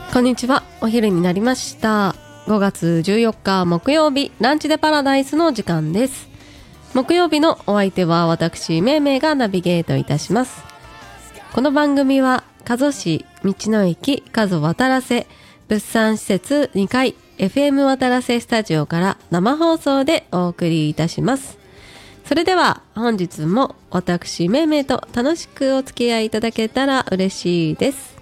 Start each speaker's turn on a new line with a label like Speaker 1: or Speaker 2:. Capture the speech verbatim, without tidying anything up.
Speaker 1: こんにちは。お昼になりました。ごがつじゅうよっか木曜日、ランチでパラダイスの時間です。木曜日のお相手は私めいめいがナビゲートいたします。この番組は加須市道の駅加須渡良瀬物産施設にかい エフエム 渡良瀬スタジオから生放送でお送りいたします。それでは本日も私めいめいと楽しくお付き合いいただけたら嬉しいです。